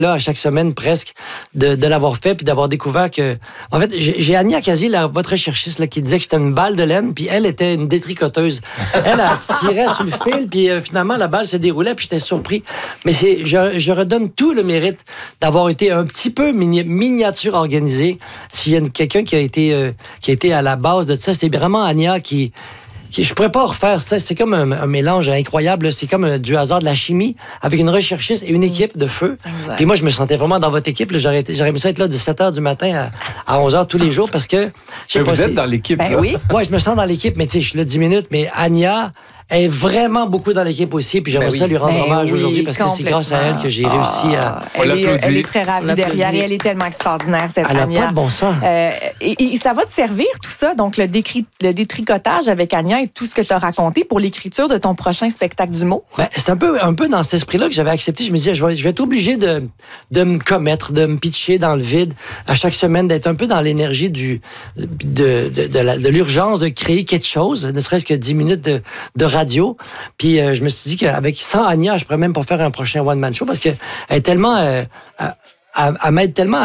là, à chaque semaine presque, de l'avoir fait puis d'avoir découvert que... En fait, j'ai Ania Casier, votre recherchiste, là, qui disait que j'étais une balle de laine, puis elle était une détricoteuse. Elle tirait sur le fil, puis finalement, la balle se déroulait, puis j'étais surpris. Mais je redonne tout le mérite d'avoir été un petit peu miniature organisée. S'il y a quelqu'un qui a été à la base de ça, c'était vraiment Ania qui je pourrais pas refaire ça. C'est comme un mélange incroyable. C'est comme du hasard, de la chimie, avec une recherchiste et une équipe de feu. Exact. Puis moi, je me sentais vraiment dans votre équipe. J'aurais aimé ça être là de 7h du matin à 11h tous les jours parce que... Vous êtes dans l'équipe, ben oui. Ouais, je me sens dans l'équipe, mais tu sais, je suis là 10 minutes. Mais Ania est vraiment beaucoup dans l'équipe aussi. Puis j'aimerais ça lui rendre hommage aujourd'hui parce que c'est grâce à elle que j'ai réussi à... Elle est très ravie derrière et elle est tellement extraordinaire, cette Ania. Elle n'a pas de bon sens. Et ça va te servir, tout ça, donc le détricotage avec Ania et tout ce que tu as raconté pour l'écriture de ton prochain spectacle d'humour? Ben, c'est un peu dans cet esprit-là que j'avais accepté. Je me disais, je vais être obligé de me commettre, de me pitcher dans le vide à chaque semaine, d'être un peu dans l'énergie de l'urgence de créer quelque chose, ne serait-ce que 10 minutes de radio. Puis je me suis dit sans Ania, je pourrais même pas faire un prochain one-man show parce qu'elle est tellement... elle m'aide tellement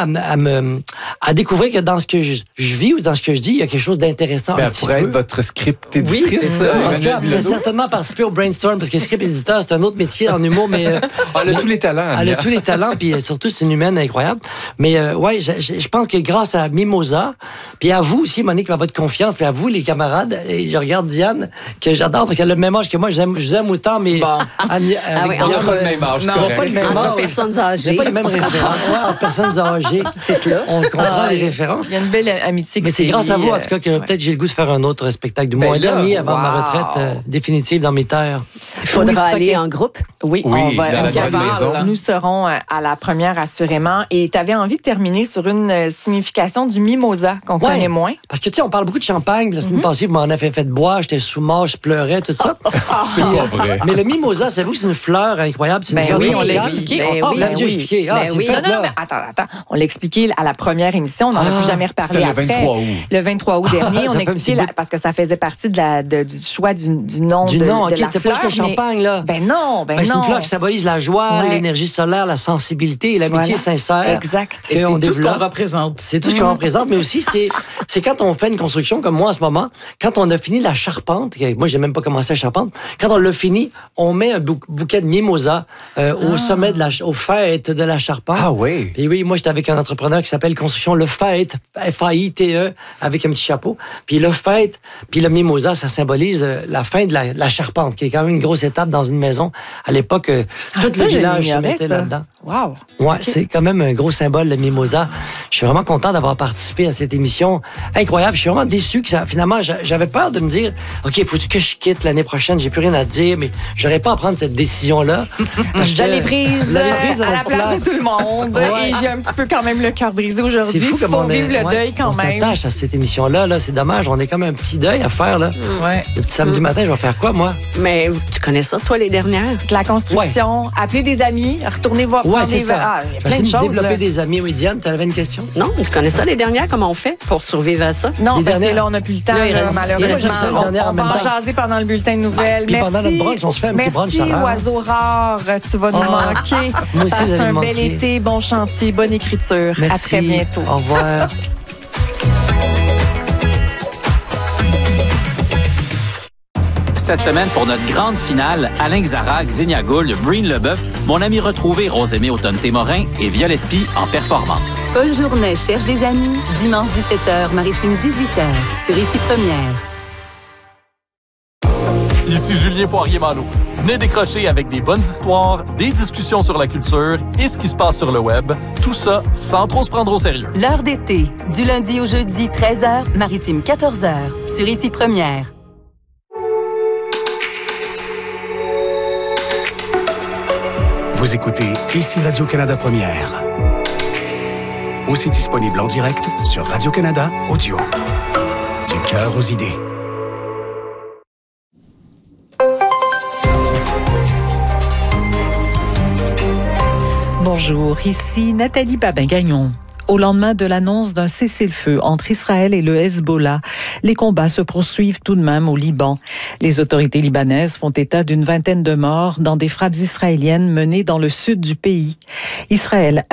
à découvrir que dans ce que je vis ou dans ce que je dis, il y a quelque chose d'intéressant. Elle pourrait être votre script éditrice. Oui, c'est ça. En tout cas, elle a certainement participé au brainstorm parce que script éditeur, c'est un autre métier en humour. Mais elle a tous les talents. Elle a tous les talents, puis surtout, c'est une humaine incroyable. Mais ouais, je pense que grâce à Mimosa, puis à vous aussi, Monique, à votre confiance, puis à vous, les camarades, et je regarde Diane, que j'adore, parce qu'elle a le même âge que moi, je vous aime autant, mais... Bon. On n'a pas le même âge, non, pas le même âge. Personnes âgées. Pas les mêmes références. Entre personnes âgées. C'est cela. On comprend les références. Il y a une belle amitié. Mais c'est grâce à vous, en tout cas, que peut-être j'ai le goût de faire un autre spectacle de mon dernier avant ma retraite définitive dans mes terres. Il faudra aller en groupe. Oui, on va. Dans la maison. Nous serons à la première, assurément. Et tu avais envie de terminer sur une signification du mimosa qu'on connaît moins. Parce que, tu sais, on parle beaucoup de champagne. La semaine passée, vous m'en avez fait boire. J'étais sous mort, je pleurais, tout ça. C'est pas vrai. Mais le mimosa, savez-vous que c'est une fleur incroyable? C'est une fleur on l'a expliqué. On l'a déjà expliqué. Non, mais attends. On l'a expliqué à la première émission. On n'en a plus jamais reparlé après. Le 23 août. Le 23 août dernier, on a expliqué parce que ça faisait partie du choix du nom de la c'était fleur. Pas juste le champagne, là. Ben non. C'est une fleur qui symbolise la joie, l'énergie solaire, la sensibilité et l'amitié sincère. Exact. Et c'est tout ce qu'on représente. C'est tout ce qu'on représente, mais aussi, c'est quand on fait une construction comme moi en ce moment, quand on a fini la charpente, moi, j'ai même pas commencé la charpente, quand on l'a fini, on met un bouquet de mimosa au sommet au faîte de la charpente. Ah oui. Et oui, moi, j'étais avec un entrepreneur qui s'appelle Construction Le Faîte, F-A-I-T-E, avec un petit chapeau. Puis le faîte, puis le mimosa, ça symbolise la fin de la charpente, qui est quand même une grosse étape dans une maison. À l'époque, tout le village se mettait là-dedans. Wow. Ouais, c'est quand même un gros symbole, le mimosa. Je suis vraiment content d'avoir participé à cette émission incroyable. Je suis vraiment déçu que finalement, j'avais peur de me dire, OK, faut-tu que je quitte l'année prochaine? J'ai plus rien à dire, mais j'aurais pas à prendre cette décision-là. Je l'ai prise à la place de tout le monde. Et j'ai un petit peu quand même le cœur brisé aujourd'hui. Il faut vivre le deuil quand même. On s'attache à cette émission-là. Là, c'est dommage. On est comme un petit deuil à faire. Là. Le petit samedi matin, je vais faire quoi, moi? Mais tu connais ça, toi, les dernières? La construction, appeler des amis, retourner voir. Ouais, c'est ça. Il y a plein de choses. Développer des amis. Oui, Diane, tu avais une question? Non, tu connais ça, les dernières? Comment on fait pour survivre à ça? Non, parce que là, on n'a plus le temps. Malheureusement, on va en jaser pendant le bulletin de nouvelles. Puis pendant notre brunch, on se fait un petit brunch. Merci, oiseau rare. Tu vas nous manquer. Passe un bel été, bon chantier, bonne écriture. Merci. À très bientôt. Au revoir. Cette semaine, pour notre grande finale, Alain Xarac, Xenia Gould, Breen Leboeuf, mon ami retrouvé Rosemée Automne-Témorin et Violette Pie en performance. Paul Journet cherche des amis. Dimanche 17h, Maritime 18h, sur Ici Première. Ici Julien Poirier-Malo. Venez décrocher avec des bonnes histoires, des discussions sur la culture et ce qui se passe sur le web. Tout ça sans trop se prendre au sérieux. L'heure d'été, du lundi au jeudi, 13h, Maritime 14h, sur Ici Première. Vous écoutez Ici Radio-Canada Première. Aussi disponible en direct sur Radio-Canada Audio. Du cœur aux idées. Bonjour, ici Nathalie Babin-Gagnon. Au lendemain de l'annonce d'un cessez-le-feu entre Israël et le Hezbollah, les combats se poursuivent tout de même au Liban. Les autorités libanaises font état d'une vingtaine de morts dans des frappes israéliennes menées dans le sud du pays. Israël